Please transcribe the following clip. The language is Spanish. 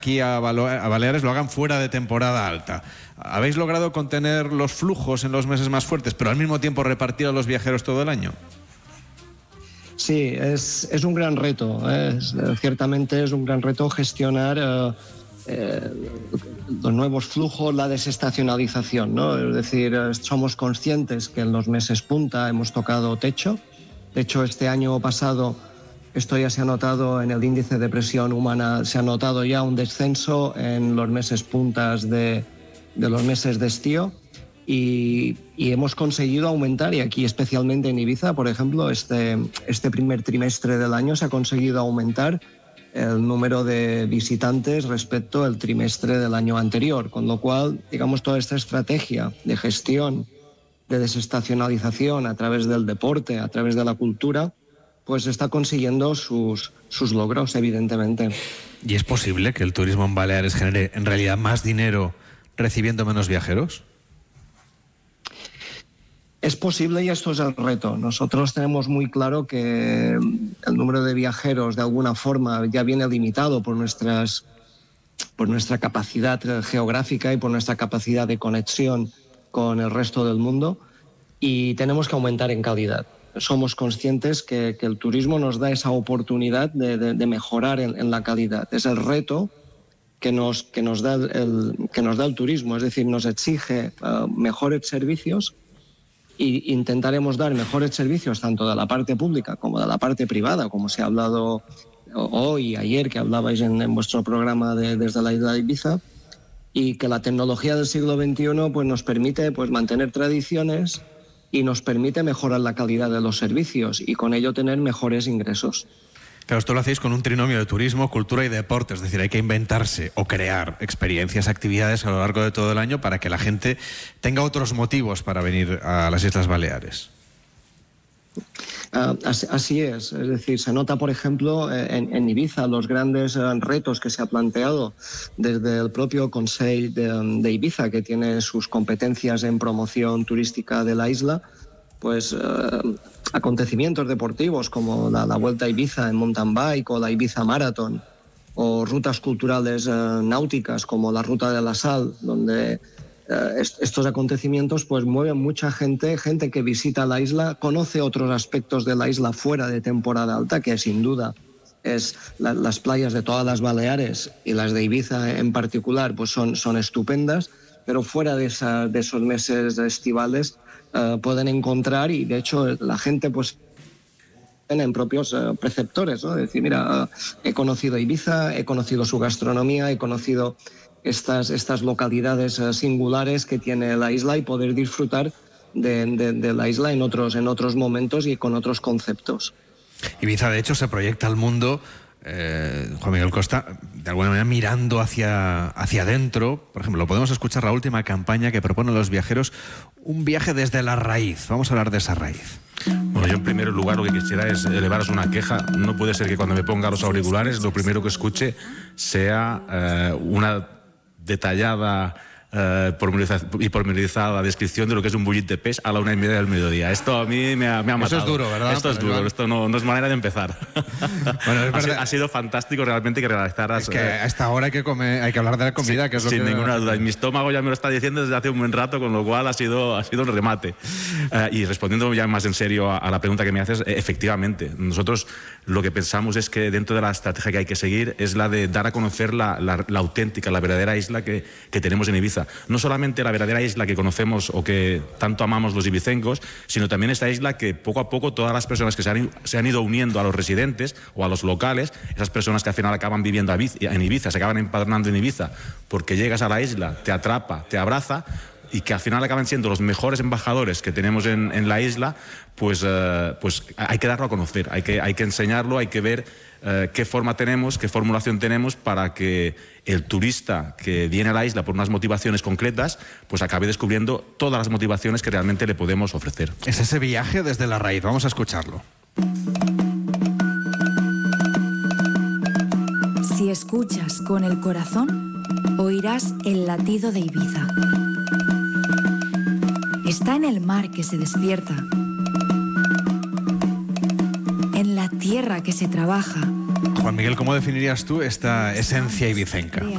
aquí a Baleares lo hagan fuera de temporada alta. ¿Habéis logrado contener los flujos en los meses más fuertes, pero al mismo tiempo repartir a los viajeros todo el año? Sí, es un gran reto. Ciertamente es un gran reto gestionar los nuevos flujos, la desestacionalización, ¿no? Es decir, somos conscientes que en los meses punta hemos tocado techo. De hecho, este año pasado, esto ya se ha notado en el índice de presión humana, se ha notado ya un descenso en los meses puntas de los meses de estío. Y hemos conseguido aumentar, y aquí especialmente en Ibiza, por ejemplo, este primer trimestre del año se ha conseguido aumentar el número de visitantes respecto al trimestre del año anterior, con lo cual, digamos, toda esta estrategia de gestión, de desestacionalización a través del deporte, a través de la cultura, pues está consiguiendo sus logros, evidentemente. ¿Y es posible que el turismo en Baleares genere en realidad más dinero recibiendo menos viajeros? Es posible y esto es el reto. Nosotros tenemos muy claro que el número de viajeros de alguna forma ya viene limitado por nuestra capacidad geográfica y por nuestra capacidad de conexión con el resto del mundo, y tenemos que aumentar en calidad. Somos conscientes que el turismo nos da esa oportunidad de mejorar en la calidad. Es el reto que nos da el turismo, es decir, nos exige mejores servicios. Y intentaremos dar mejores servicios tanto de la parte pública como de la parte privada, como se ha hablado hoy y ayer, que hablabais en vuestro programa desde la isla de Ibiza, y que la tecnología del siglo XXI pues, nos permite pues, mantener tradiciones y nos permite mejorar la calidad de los servicios y con ello tener mejores ingresos. Claro, esto lo hacéis con un trinomio de turismo, cultura y deporte, es decir, hay que inventarse o crear experiencias, actividades a lo largo de todo el año para que la gente tenga otros motivos para venir a las Islas Baleares. Así es decir, se nota, por ejemplo, en Ibiza los grandes retos que se ha planteado desde el propio Consell de Ibiza, que tiene sus competencias en promoción turística de la isla, pues acontecimientos deportivos como la Vuelta a Ibiza en mountain bike o la Ibiza Marathon, o rutas culturales náuticas como la Ruta de la Sal, donde estos acontecimientos pues mueven mucha gente que visita la isla, conoce otros aspectos de la isla fuera de temporada alta, que sin duda es las playas de todas las Baleares y las de Ibiza en particular pues son estupendas, pero fuera de esos meses estivales pueden encontrar, y de hecho la gente pues en propios preceptores, ¿no? Es decir, mira, he conocido Ibiza, he conocido su gastronomía, he conocido estas localidades singulares que tiene la isla, y poder disfrutar de la isla en otros momentos y con otros conceptos. Ibiza, de hecho, se proyecta al mundo, Juan Miguel Costa, de alguna manera mirando hacia adentro. Por ejemplo, podemos escuchar la última campaña que propone a los viajeros, un viaje desde la raíz. Vamos a hablar de esa raíz. Bueno, yo en primer lugar lo que quisiera es elevaros una queja. No puede ser que cuando me ponga los auriculares lo primero que escuche sea una detallada y pormenorizada descripción de lo que es un bullit de pez a la 1:30 del mediodía. Esto a mí me ha matado. Eso es duro, ¿verdad? Esto es duro, esto no es manera de empezar. Bueno, ha sido fantástico realmente que realizaras... Es que a esta hora hay que hablar de la comida, que es lo sin que... Sin ninguna duda. Y mi estómago ya me lo está diciendo desde hace un buen rato, con lo cual ha sido un remate. Y respondiendo ya más en serio a la pregunta que me haces, efectivamente, nosotros lo que pensamos es que dentro de la estrategia que hay que seguir es la de dar a conocer la auténtica, la verdadera isla que tenemos en Ibiza. No solamente la verdadera isla que conocemos o que tanto amamos los ibicencos, sino también esta isla que poco a poco todas las personas que se han ido uniendo a los residentes o a los locales, esas personas que al final acaban viviendo en Ibiza, se acaban empadronando en Ibiza, porque llegas a la isla, te atrapa, te abraza, y que al final acaban siendo los mejores embajadores que tenemos en la isla, pues hay que darlo a conocer, hay que enseñarlo, hay que ver qué forma tenemos, qué formulación tenemos para que el turista que viene a la isla por unas motivaciones concretas, pues acabe descubriendo todas las motivaciones que realmente le podemos ofrecer. Es ese viaje desde la raíz, vamos a escucharlo. Si escuchas con el corazón, oirás el latido de Ibiza. Está en el mar que se despierta, en la tierra que se trabaja. Juan Miguel, ¿cómo definirías tú esta esencia ibicenca?